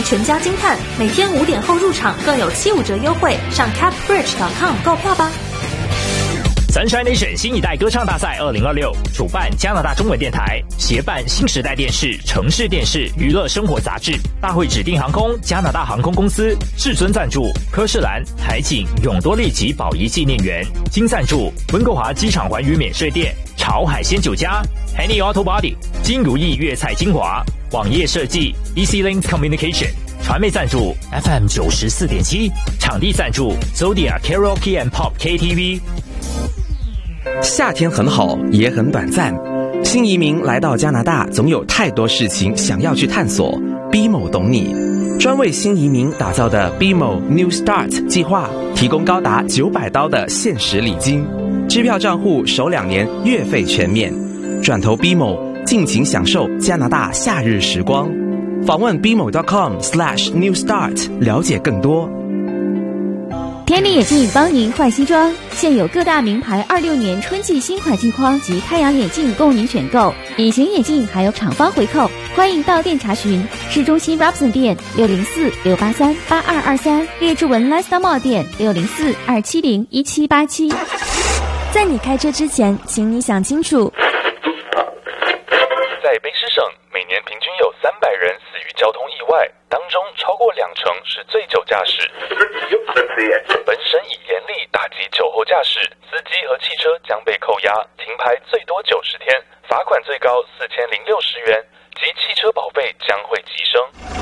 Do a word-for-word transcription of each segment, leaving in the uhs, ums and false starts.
全家惊叹，每天五点后入场更有七五折优惠，上 cap bridge dot com 购票吧。 Sunshine Nation 新一代歌唱大赛二零二六主办加拿大中文电台，协办新时代电视、城市电视、娱乐生活杂志。大会指定航空加拿大航空公司至尊赞助，科士兰、海景、永多利及宝仪纪念园。金赞助温哥华机场环宇免税店、潮海鲜酒家、Henny Auto Body、金如意粤菜精华、网页设计 E C Link Communication。传媒赞助 F M 九十四点七，场地赞助 Zodia Karaoke and Pop K T V。 夏天很好，也很短暂。新移民来到加拿大，总有太多事情想要去探索。B M O 懂你，专为新移民打造的 B M O New Start 计划，提供高达九百刀的限时礼金，支票账户首两年月费全免，转投 B M O， 尽情享受加拿大夏日时光。访问 b m o dot com slash new start 了解更多。 天理眼镜帮您换西装，现有各大名牌二六年春季新款镜框及太阳眼镜供您选购，隐形眼镜还有厂方回扣，欢迎到店查询。市中心 Robson 店六零四六八三八二二三，列治文 Lifestyle Mall 店六零四二七零一七八七。 在你开车之前，请你想清楚。 在卑诗省，每年平均有三百人死于交通意外，当中超过两成是醉酒驾驶。本省已严厉打击酒后驾驶，司机和汽车将被扣押，停牌最多九十天，罚款最高四千零六十元，及汽车保费将会提升。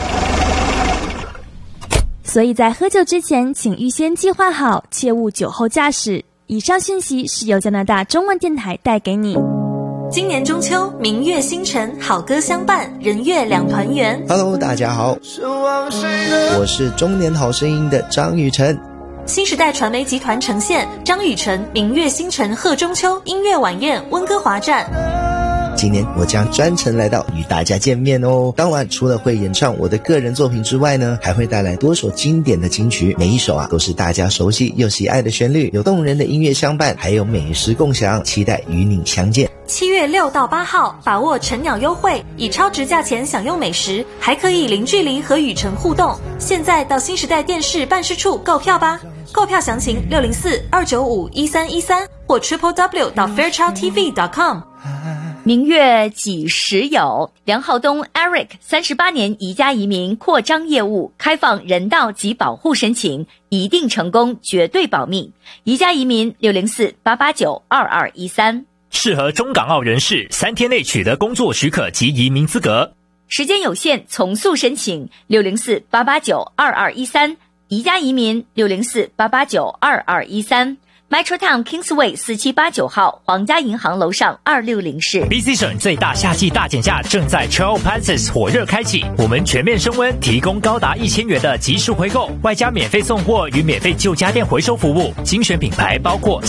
所以在喝酒之前，请预先计划好，切勿酒后驾驶。以上讯息是由加拿大中文电台带给你。 今年中秋，明月星辰，好歌相伴，人月两团圆。 Hello， 大家好，我是中年好声音的张雨晨。 新时代传媒集团呈现张雨晨明月星辰贺中秋音乐晚宴温哥华站。 今年我将专程来到与大家见面哦。当晚除了会演唱我的个人作品之外呢，还会带来多首经典的金曲，每一首啊都是大家熟悉又喜爱的旋律，有动人的音乐相伴，还有美食共享，期待与你相见。 七月六到八号，把握晨鸟优惠，以超值价钱享用美食，还可以零距离和雨晨互动。现在到新时代电视办事处购票吧。购票详情六零四二九五一三一三或 triple w dot fairchild t v dot com。 明月几时有？梁浩东 Eric 三十八年宜家移民扩张业务，开放人道及保护申请，一定成功，绝对保密。宜家移民六零四八八九二二一三。 适合中港澳人士，三天内取得工作许可及移民资格， 时间有限，从速申请六零四八八九二二一三。宜家移民六零四八八九二二一三。Metrotown Kingsway 四七八九号，皇家银行楼上二六零室。 B C 省最大夏季大减价正在 Charles Pances 火热开启，我们全面升温，提供高达一千元的即时回购，外加免费送货与免费旧家电回收服务。精选品牌包括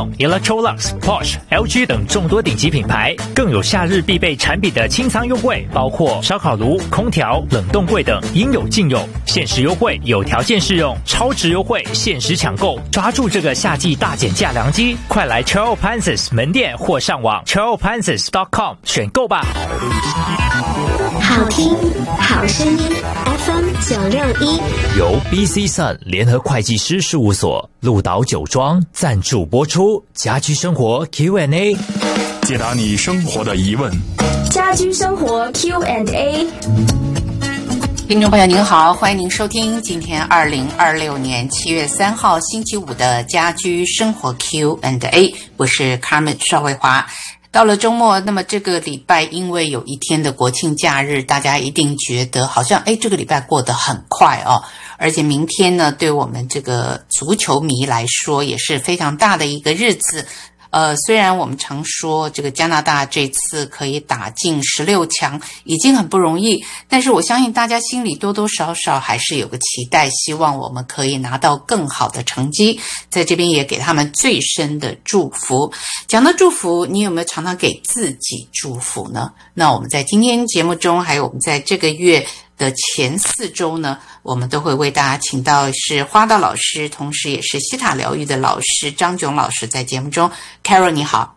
Samsung、Electrolux、Porsche、L G 等众多顶级品牌，更有夏日必备产品的清仓优惠，包括烧烤炉、空调、冷冻柜等，应有尽有。限时优惠，有条件适用，超值优惠，限时抢购，抓住这个夏季大减价良机，快来 Charles Pances 门店或上网 charles pances dot com 选购吧。 好听好声音 F M 九六一， 由 B C Sun 联合会计师事务所、鹿岛酒庄赞助播出。家居生活 Q and A， 解答你生活的疑问。 家居生活 Q and A。 听众朋友您好，欢迎您收听今天二零二六年七月三号星期五的家居生活 Q and A， 我是 Carmen 邵慧华。到了周末，那么这个礼拜因为有一天的国庆假日，大家一定觉得好像诶这个礼拜过得很快哦，而且明天呢对我们这个足球迷来说也是非常大的一个日子。呃，虽然我们常说这个加拿大这次可以打进十六强已经很不容易，但是我相信大家心里多多少少还是有个期待，希望我们可以拿到更好的成绩，在这边也给他们最深的祝福。讲到祝福，你有没有常常给自己祝福呢？那我们在今天节目中，还有我们在这个月的前四周呢，我们都会为大家请到是花道老师，同时也是西塔疗愈的老师张炯老师在节目中。 Carol 你好。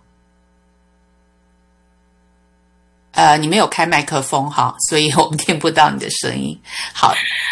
呃，你没有开麦克风哈，所以我们听不到你的声音。好。